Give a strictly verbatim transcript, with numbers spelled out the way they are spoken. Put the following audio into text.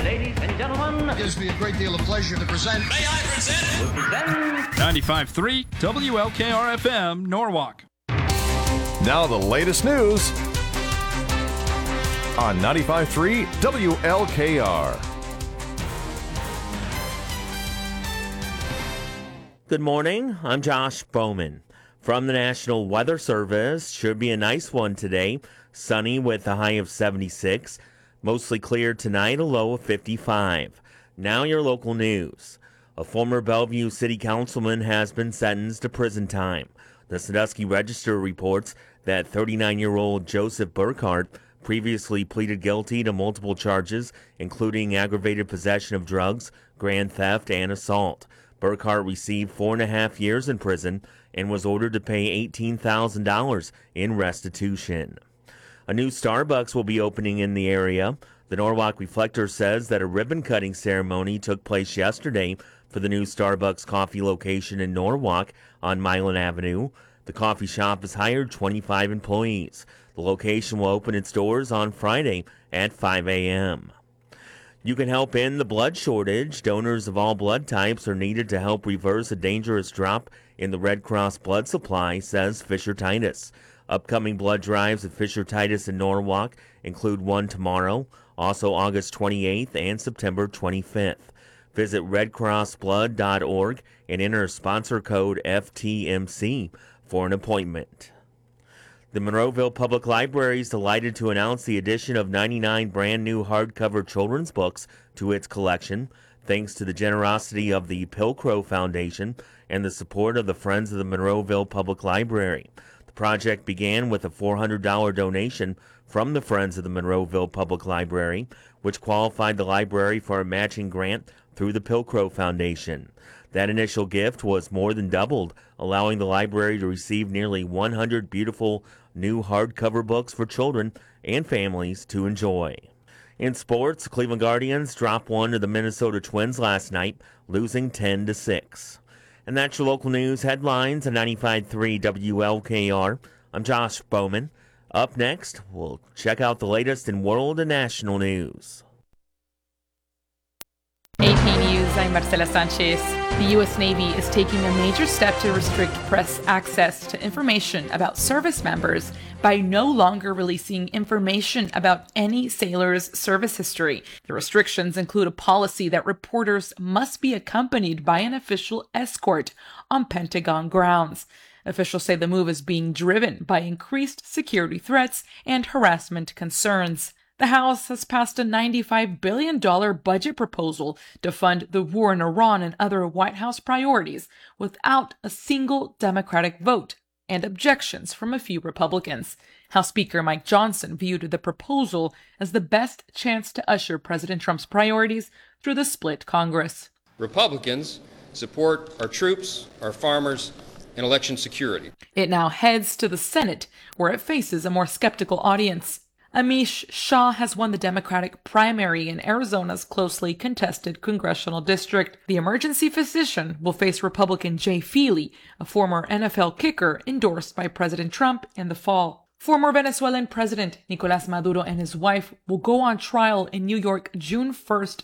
Ladies and gentlemen, it gives me a great deal of pleasure to present. May I present? ninety-five point three W L K R F M, Norwalk. Now the latest news on ninety-five point three W L K R. Good morning, I'm Josh Bowman. From the National Weather Service, should be a nice one today. Sunny with a high of seventy-six. Mostly clear tonight, a low of fifty-five. Now your local news. A former Bellevue City Councilman has been sentenced to prison time. The Sandusky Register reports that thirty-nine-year-old Joseph Burkhart previously pleaded guilty to multiple charges, including aggravated possession of drugs, grand theft, and assault. Burkhart received four and a half years in prison and was ordered to pay eighteen thousand dollars in restitution. A new Starbucks will be opening in the area. The Norwalk Reflector says that a ribbon-cutting ceremony took place yesterday for the new Starbucks coffee location in Norwalk on Milan Avenue. The coffee shop has hired twenty-five employees. The location will open its doors on Friday at five a.m. You can help end the blood shortage. Donors of all blood types are needed to help reverse a dangerous drop in the Red Cross blood supply, says Fisher Titus. Upcoming blood drives at Fisher Titus in Norwalk include one tomorrow, also August twenty-eighth and September twenty-fifth. Visit red cross blood dot org and enter sponsor code F T M C for an appointment. The Monroeville Public Library is delighted to announce the addition of ninety-nine brand new hardcover children's books to its collection, thanks to the generosity of the Pilcrow Foundation and the support of the Friends of the Monroeville Public Library. The project began with a four hundred dollars donation from the Friends of the Monroeville Public Library, which qualified the library for a matching grant through the Pilcrow Foundation. That initial gift was more than doubled, allowing the library to receive nearly one hundred beautiful new hardcover books for children and families to enjoy. In sports, the Cleveland Guardians dropped one to the Minnesota Twins last night, losing ten to six. And that's your local news headlines on ninety-five point three W L K R. I'm Josh Bowman. Up next, we'll check out the latest in world and national news. A P News, I'm Marcela Sanchez. The U S Navy is taking a major step to restrict press access to information about service members by no longer releasing information about any sailor's service history. The restrictions include a policy that reporters must be accompanied by an official escort on Pentagon grounds. Officials say the move is being driven by increased security threats and harassment concerns. The House has passed a ninety-five billion dollars budget proposal to fund the war in Iran and other White House priorities without a single Democratic vote and objections from a few Republicans. House Speaker Mike Johnson viewed the proposal as the best chance to usher President Trump's priorities through the split Congress. Republicans support our troops, our farmers, and election security. It now heads to the Senate, where it faces a more skeptical audience. Amish Shah has won the Democratic primary in Arizona's closely contested congressional district. The emergency physician will face Republican Jay Feely, a former N F L kicker endorsed by President Trump in the fall. Former Venezuelan President Nicolás Maduro and his wife will go on trial in New York June first